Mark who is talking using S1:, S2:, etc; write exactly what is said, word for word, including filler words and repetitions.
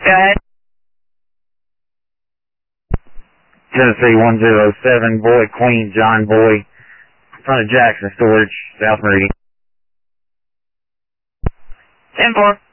S1: Go ahead.
S2: Tennessee one zero seven, Boy, Queen, John Boy, in front of Jackson Storage, South Meridian.
S1: ten four.